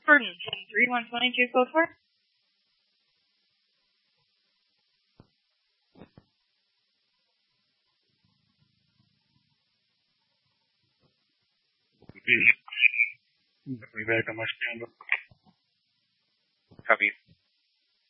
Burton, 10-3-122, code 4. We welcome us. Copy.